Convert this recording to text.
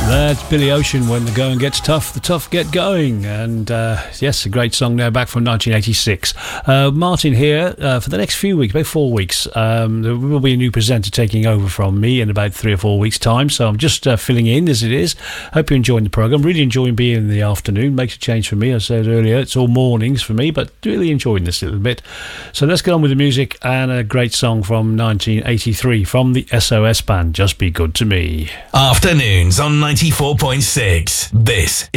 That's Billy Ocean. When the going gets tough, the tough get going. And yes, a great song there, back from 1986. Martin here for the next few weeks, about 4 weeks. There will be a new presenter taking over from me in about 3 or 4 weeks' time. So I'm just filling in as it is. Hope you're enjoying the programme. Really enjoying being in the afternoon. Makes a change for me. I said earlier, it's all mornings for me, but really enjoying this a little bit. So let's get on with the music and a great song from 1983 from the SOS Band, Just Be Good to Me. Afternoons on 94.6. This